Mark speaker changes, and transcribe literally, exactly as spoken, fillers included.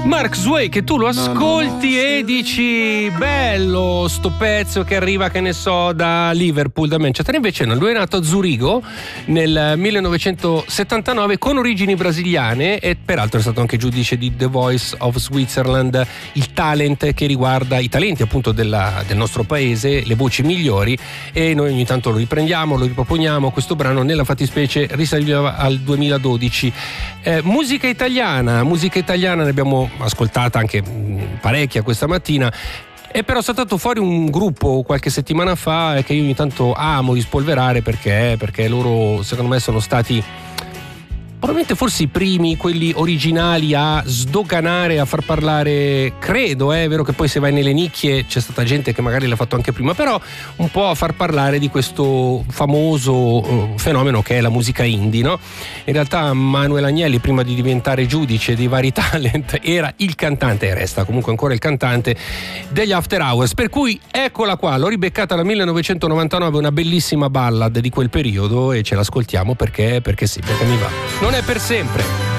Speaker 1: Mark Sway, che tu lo ascolti e dici bello sto pezzo che arriva, che ne so, da Liverpool, da Manchester. Invece no, lui è nato a Zurigo nel millenovecentosettantanove con origini brasiliane e peraltro è stato anche giudice di The Voice of Switzerland, il talent che riguarda i talenti appunto della, del nostro paese, le voci migliori, e noi ogni tanto lo riprendiamo, lo riproponiamo. Questo brano nella fattispecie risaliva al duemiladodici. Eh, musica italiana, musica italiana ne abbiamo ascoltata anche parecchia questa mattina. È però saltato fuori un gruppo qualche settimana fa che io ogni tanto amo rispolverare perché, perché loro secondo me sono stati probabilmente forse i primi, quelli originali a sdoganare, a far parlare, credo, eh, è vero che poi se vai nelle nicchie c'è stata gente che magari l'ha fatto anche prima, però un po' a far parlare di questo famoso uh, fenomeno che è la musica indie, no? In realtà Manuel Agnelli, prima di diventare giudice dei vari talent, era il cantante, e resta comunque ancora il cantante degli After Hours, per cui eccola qua, l'ho ribeccata dal millenovecentonovantanove, una bellissima ballad di quel periodo, e ce l'ascoltiamo perché, perché sì, perché mi va. Non è per sempre.